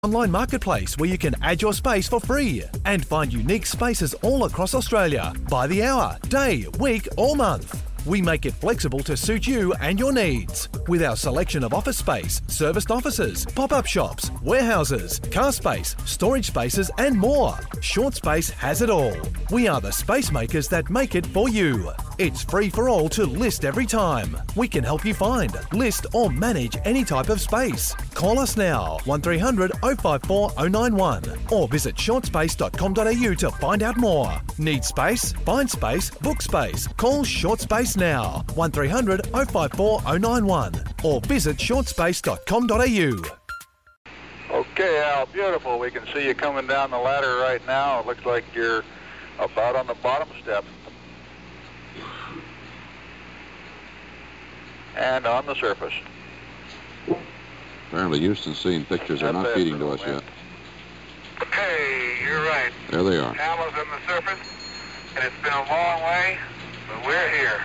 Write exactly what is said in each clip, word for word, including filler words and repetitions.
Online marketplace where you can add your space for free and find unique spaces all across Australia by the hour, day, week or month. We make it flexible to suit you and your needs with our selection of office space, serviced offices, pop-up shops, warehouses, car space, storage spaces and more. Short Space has it all. We are the space makers that make it for you. It's free for all to list every time. We can help you find, list or manage any type of space. Call us now, one three hundred oh five four oh nine one or visit short space dot com dot a u to find out more. Need space? Find space, book space. Call Short Space now, one three hundred oh five four oh nine one or visit short space dot com dot a u. Okay, Al, beautiful. We can see you coming down the ladder right now. It looks like you're about on the bottom step. And on the surface. Apparently Houston's seeing pictures are not feeding to us yet. Okay, you're right. There they are. Al is on the surface, and it's been a long way, but we're here.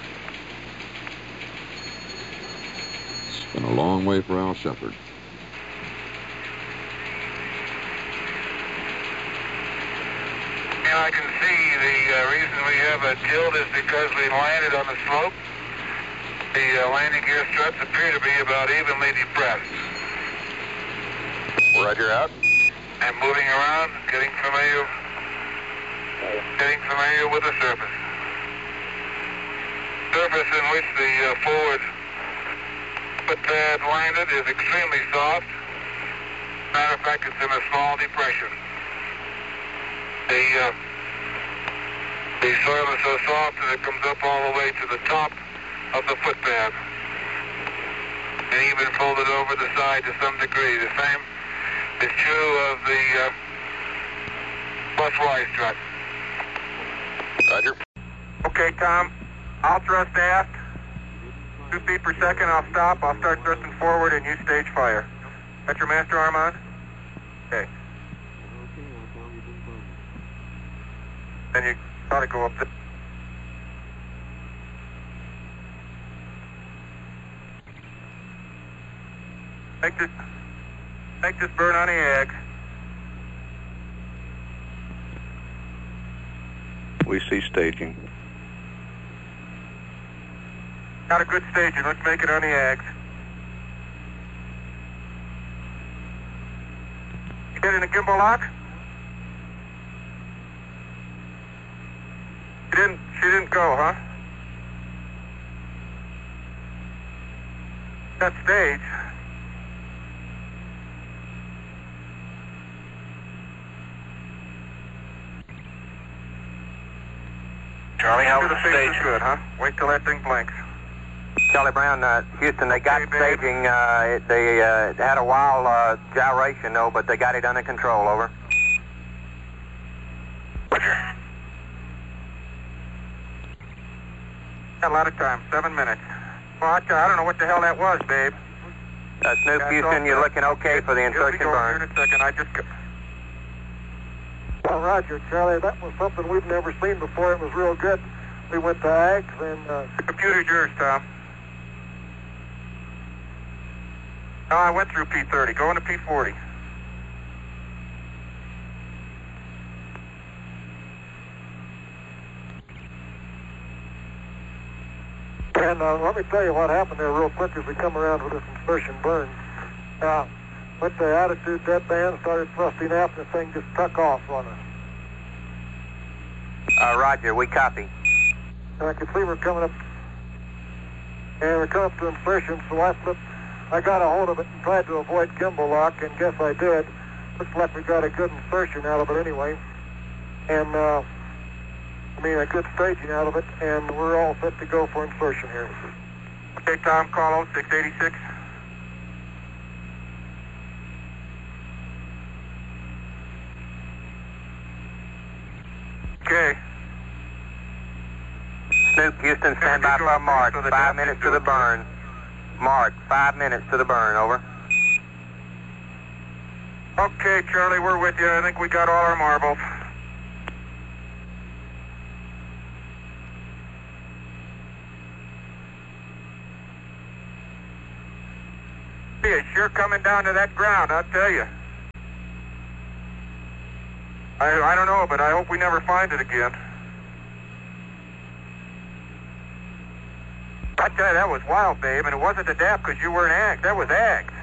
It's been a long way for Al Shepard. And I can see the uh, reason we have a tilt is because we landed on the slope. The uh, landing gear struts appear to be about evenly depressed. Roger out. And moving around, getting familiar, getting familiar with the surface. Surface in which the uh, forward footpad landed is extremely soft. Matter of fact, it's in a small depression. The uh, the soil is so soft that it comes up all the way to the top of the footpad, and even folded over the side to some degree. The same is true of the uh, plus Y strut. Roger. Okay, Tom. I'll thrust aft. Two feet per second. I'll stop. I'll start thrusting forward, and you stage fire. Got your master arm on? Okay. Then you ought to go up there. Make this, make this burn on the eggs. We see staging. Got a good staging. Let's make it on the eggs. You get in the gimbal lock? She didn't, she didn't go, huh? That stage. Charlie, how was the stage? Good, huh? Wait till that thing blinks. Charlie Brown, uh, Houston, they got hey, staging. Uh, it, they uh, had a wild uh, gyration, though, but they got it under control. Over. Roger. Got a lot of time. Seven minutes. Well, I, I don't know what the hell that was, babe. Uh, Snoop, That's Houston, you're looking okay for the insertion burn. Here in a second. I just. Well, Roger, Charlie, that was something we've never seen before. It was real good. We went to Ags and... Uh... The computer's yours, Tom. No, I went through P thirty. Go into P forty. And uh, let me tell you what happened there real quick as we come around with this insertion burn. Uh, went to attitude deadband, started thrusting aft, and the thing just tuck off on us. Uh, Roger, we copy. And I could see we're coming up, and we're coming up to insertion, so I flipped, I got a hold of it and tried to avoid gimbal lock, and guess I did. Looks like we got a good insertion out of it anyway. And, uh, I mean, a good staging out of it, and we're all set to go for insertion here. Okay, Tom, call oh six eighty-six. Okay. Snoop, Houston, stand by for a mark. Five minutes to the burn. Mark, five minutes to the burn. Over. Okay, Charlie, we're with you. I think we got all our marbles. It's sure coming down to that ground, I'll tell you. I, I don't know, but I hope we never find it again. I tell you, that was wild, babe, and it wasn't the D A P because you weren't A G. That was A G.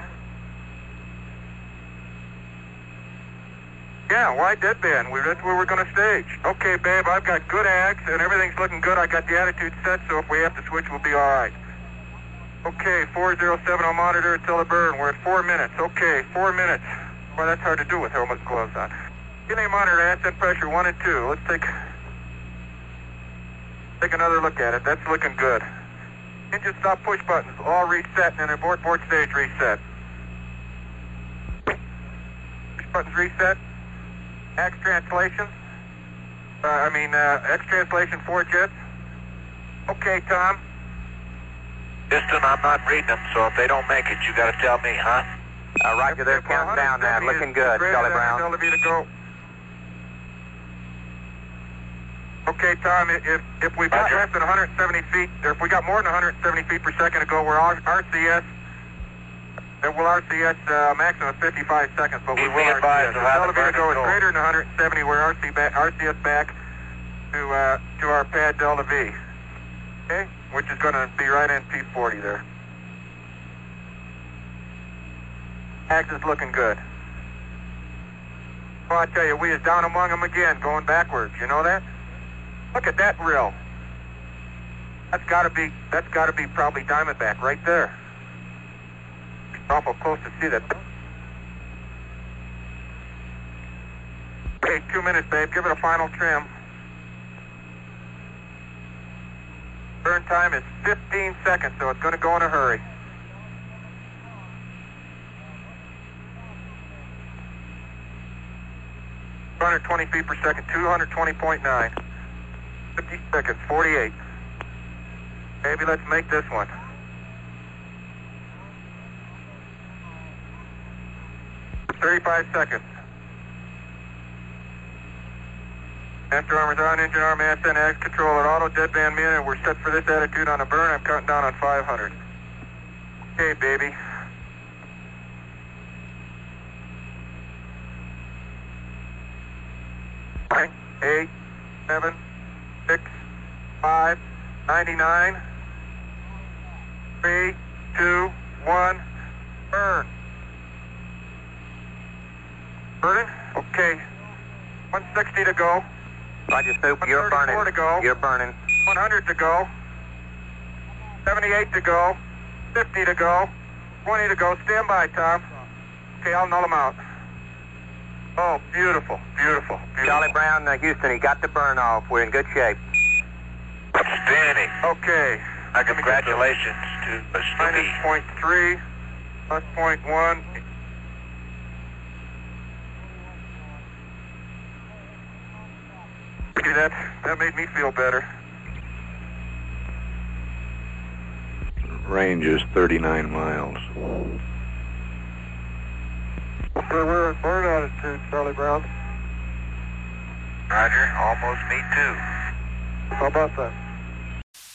Yeah, wide deadband. We, that's where we're going to stage. Okay, babe, I've got good A Gs, and everything's looking good. I got the attitude set, so if we have to switch, we'll be all right. Okay, four oh seven on monitor until the burn. We're at four minutes. Okay, four minutes. Well, that's hard to do with helmet and gloves on. Give me a monitor, ascent pressure one and two. Let's take, take another look at it. That's looking good. Engine stop push buttons, all reset, and abort board stage reset. Push buttons reset. X translation. Uh, I mean, uh, X translation four jets. Okay, Tom. Piston, I'm not reading them, so if they don't make it, you got to tell me, huh? Uh, Roger, they're counting down now. Looking good, Charlie Brown. Delta V to go. Okay, Tom, if if we got Roger. less than one hundred seventy feet, or if we got more than one hundred seventy feet per second to go, we're R C S. Then we'll R C S uh, maximum of fifty-five seconds, but we Keep will me R C S. advised of how Delta the V to go is burn is greater than one hundred seventy. We're R C, back, R C S back to uh, to our pad Delta V. Okay, which is going to be right in P forty there. Axis is looking good. Well, I tell you, we is down among them again, going backwards. You know that? Look at that rill. That's got to be. That's got to be probably Diamondback right there. Awful close to see that. Okay, two minutes, babe. Give it a final trim. Burn time is fifteen seconds, so it's going to go in a hurry. two hundred twenty feet per second, two hundred twenty point nine. fifty seconds, forty-eight. Maybe let's make this one. thirty-five seconds. Master armor's on, engine arm, ascent, X control at auto, deadband me in, and we're set for this attitude on a burn. I'm counting down on five hundred. Okay, baby. Nine, eight, seven, six, five, ninety-nine, three, two, one, burn. Burning? Okay. one sixty to go. Roger, Soup, you're burning. one thirty-four to go. You're burning. one hundred to go. seventy-eight to go. fifty to go. twenty to go. Stand by, Tom. Okay, I'll null them out. Oh, beautiful, beautiful, beautiful. Charlie Brown, uh, Houston, he got the burn off. We're in good shape. Outstanding. Okay. Uh, congratulations to uh, Minus Snoopy. point three, plus point one. Okay, that, that made me feel better. Range is thirty-nine miles. Okay, we're at burn altitude, Charlie Brown. Roger, almost me too. How about that?